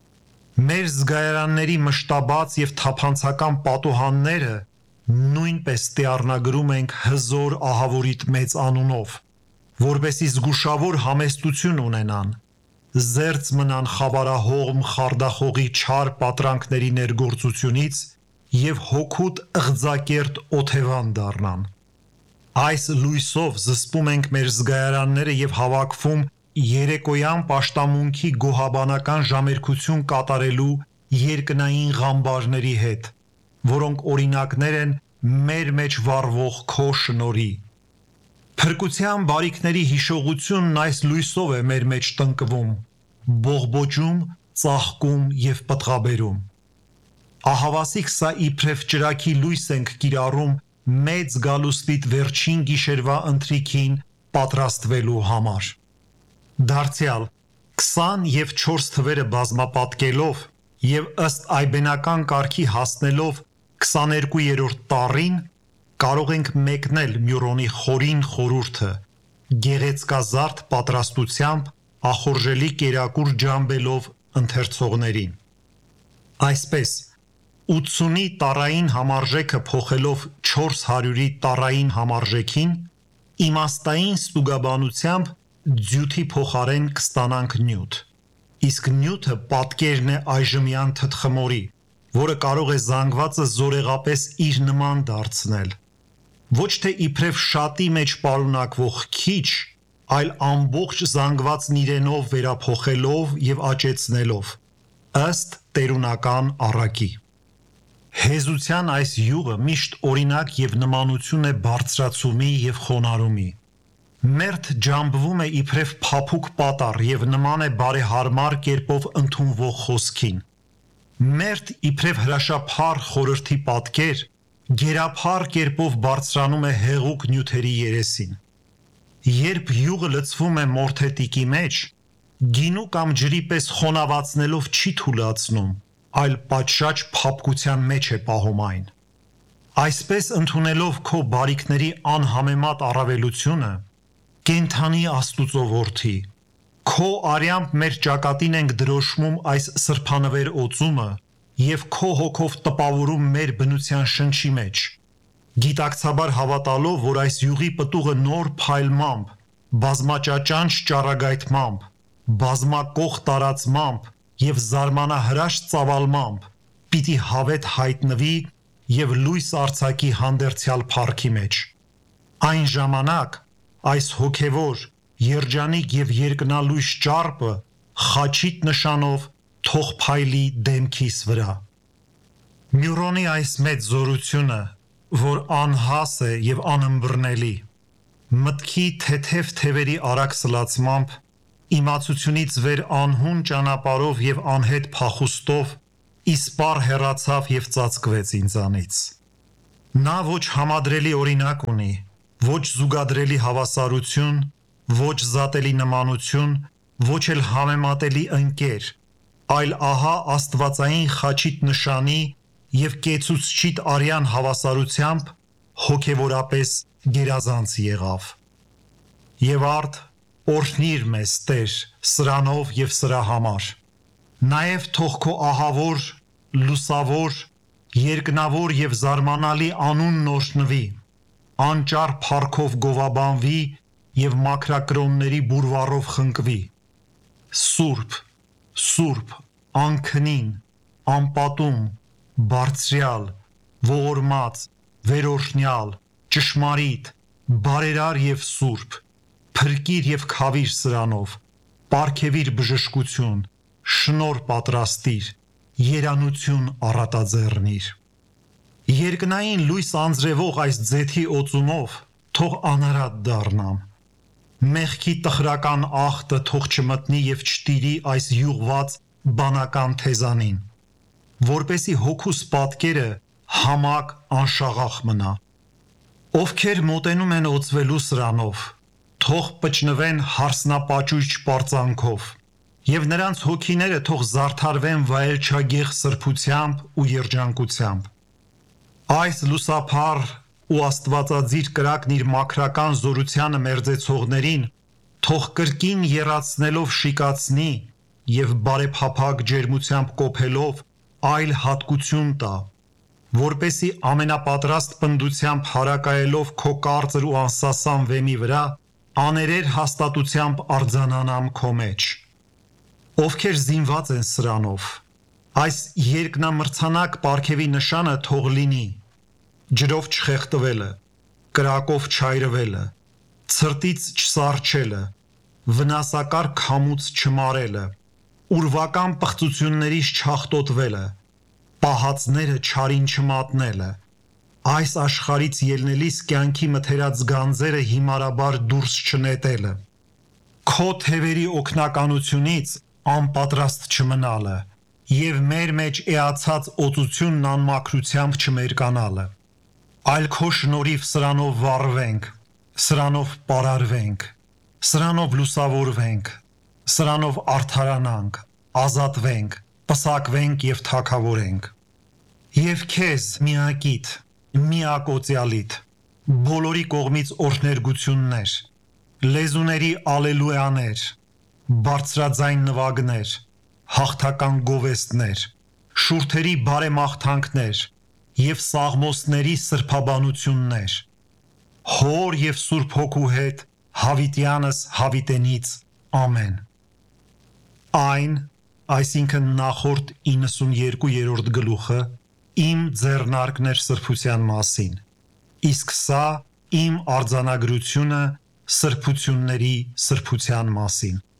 Մեր զգայարանների մշտաբաց և թափանցական պատուհանները նույնպես ստիառնագրում ենք հզոր ահավորիդ մեծ անունով, որպեսզի զգուշավոր համեստություն ունենան, զերծ մնան խավարահողմ խարդախողի չար պատրանքների ներգործությունից և հոգուդ ըղձակերտ օթևան դառնան։ Այս լույսով զսպում ենք մեր զգայարանները և հավաքվում երեկոյան պաշտամունքի գոհաբանական ժամերգություն կատարելու երկնային ղամբարների հետ, որոնք օրինակներ են մեր մեջ վառվող քո շնորհի։ Փրկության բարիքների հիշողությունն այս լույսով է մեր մեջ տնկվում, բողբոջում, ծաղկում և պտղաբերում։ Ահավասիկ սա իբրև ճրագի լույս ենք կիրառում մեծ գալուստիդ վերջին գիշերվա ընթրիքին պատրաստվելու համար։ Դարձյալ քսան և չորս թվերը բազմապատկելով և ըստ այբենական կարգի հասնելով քսաներկուերորդ տառին, կարող ենք մեկնել Մյուրոնի խորին խորհուրդը՝ գեղեցկազարդ պատրաստությամբ ախորժելի կերակուր ջամբելով ընթերցողներին։ Այսպես, ութսունի տառային համարժեքը փոխելով չորս հարյուրի տառային համարժեքին, իմաստային ստուգաբանությամբ ձյութի փոխարեն կստանանք նյութ, իսկ նյութը պատկերն է այժմյան թթխմորի, որը կարող է զանգվածը զորեղապես իր նման դարձնել, ոչ թե իբրև շատի մեջ պարունակվող քիչ, այլ ամբողջ զանգվածն իրենով վերափոխելով և աճեցնելով, ըստ տերունական առակի։ Հեզության այս յուղը միշտ օրինակ և նմանություն է բարձրացումի և խոնարհումի։ Մերթ ջամբվում է իբրև փափուկ պատառ և նման է բարեհարմար կերպով ընդունվող խոսքին։ Մերթ իբրև հրաշափառ խորհրդի պատկեր, գերափառ կերպով բարձրանում է հեղուկ նյութերի երեսին։ Երբ յուղը լցվում է մորթետիկի մեջ, գինու կամ ջրի պես խոնավացնելով չի թուլացնում, այլ պատշաճ փափկության մեջ է պահում այն։ Այսպես ընդունելով քո բարիքների անհամեմատ առավելությունը, կենդանի Աստուծո որդի, քո արյամբ մեր ճակատին ենք դրոշմում այս սրբանվեր օծումը և քո հոգով տպավորում մեր բնության շնչի մեջ, գիտակցաբար հավատալով, որ այս յուղի պտուղը նոր փայլմամբ, բազմաճաճանչ ճառագայթմամբ, բազմակող տարածմամբ և զարմանահրաշ ծավալմամբ պիտի հավետ հայտնվի և լույս արձակի հանդերձյալ փառքի մեջ։ Այն ժամանակ այս հոգևոր, երջանիկ և երկնալույս ճառպը խաչիդ նշանով թող փայլի դեմքիս վրա։ Մյուրոնի այս մեծ զորությունը, որ անհաս է և անըմբռնելի, մտքի թեթև թևերի արագ սլացմամբ իմացությունից վեր անհուն ճանապարով եւ անհետ փախուստով իսպառ հեռացավ եւ ծածկվեց ինձանից։ Նա ոչ համադրելի օրինակ ունի, ոչ զուգադրելի հավասարություն, ոչ զատելի նմանություն, ոչ էլ համեմատելի ընկեր, այլ ահա աստվածային խաչիտ նշանի եւ կեցուցչիտ արյան հավասարությամբ հոգեվորապես գերազանց եղավ։ Եվ արդ օրհնիր մեզ Տեր սրանով եւ սրա համար։ Նաեւ թող քո ահավոր, լուսավոր, երկնավոր եւ զարմանալի անունն օրհնվի, անճար փառքով գովաբանվի եւ մաքրակրոնների բուրվառով խնկվի։ Սուրբ, Սուրբ, անքնին, անպատում, բարձրյալ, ողորմած, վերօրհնյալ, ճշմարիտ, բարերար եւ սուրբ, փրկիր եւ քավիր սրանով, պարգևիր բժշկություն, շնոր պատրաստիր, երանություն առատաձեռնիր։ Երկնային լույս անձրևող այս ձեթի օծումով թող անարատ դառնամ։ Մեղքի տխրական ախտը թող չմտնի եւ չտիրի այս յուղված բանական թեզանին, որպեսի հոգուս պատկերը համակ անշաղախ մնա։ Ովքեր մոտենում են օծվելու սրանով, թող պճնվեն հարսնապաճույճ պարծանքով, եւ նրանց հոգիները թող զարդարվեն վայելչագեղ սրբությամբ ու երջանկությամբ։ Այս լուսափառ ու աստվածածիր կրակն իր մաքրական զորությանը մերձեցողներին թող կրկին եռացնելով շիկացնի եւ բարեփափակ ջերմությամբ կոփելով այլ հատկություն տա, որպեսի ամենապատրաստ պնդությամբ հարակայելով քո կարծր ու անսասան վեմի վրա աներեր հաստատությամբ արձանանամ քո մեջ։ Ովքեր զինված են սրանով, այս երկնամրցանակ պարգևի նշանը թող լինի ջրով չխեղդվելը, կրակով չայրվելը, ցրտից չսառչելը, վնասակար քամուց չմարելը, ուրվական պղծություններից չհաղթոտվելը, պահածները չարին չմատնելը, այս աշխարից ելնելիս կյանքի մթերած գանձերը հիմարաբար դուրս չնետելը, քո թևերի օգնականությունից անպատրաստ չմնալը եւ մեր մեջ էացած օծությունն անմաքրությամբ չմերկանալը, այլ քո շնորհիվ սրանով վառվենք, սրանով պարարվենք, սրանով լուսավորվենք, սրանով արդարանանք, ազատվենք, պսակվենք եւ թագավորենք։ Եվ քեզ միակիտ, միակոծյալիտ, բոլորի կողմից օրհներգություններ, լեզուների ալելույաներ, բարձրաձայն նվագներ, հաղթական գովեստներ, շուրթերի բարեմաղթանքներ եւ սաղմոսների սրբաբանություններ, Հոր եւ Սուրբ Հոգու հետ հավիտյանս հավիտենից ամեն։ Այն, այսինքն նախորդ իննսունյերկուերորդ գլուխը իմ ձեռնարկներ սրբության մասին, իսկ սա իմ արձանագրությունը սրբությունների սրբության մասին։